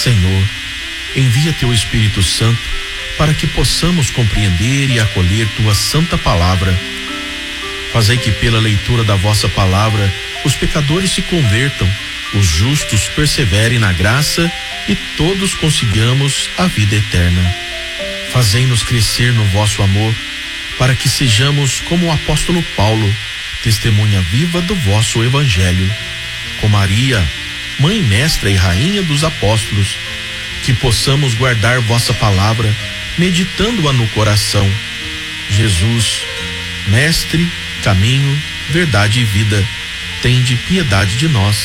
Senhor, envia teu Espírito Santo para que possamos compreender e acolher tua santa palavra. Fazei que pela leitura da vossa palavra os pecadores se convertam, os justos perseverem na graça e todos consigamos a vida eterna. Fazei-nos crescer no vosso amor, para que sejamos como o apóstolo Paulo, testemunha viva do vosso evangelho. Com Maria, mãe, mestra e rainha dos apóstolos, que possamos guardar vossa palavra, meditando-a no coração. Jesus, mestre, caminho, verdade e vida, tende piedade de nós.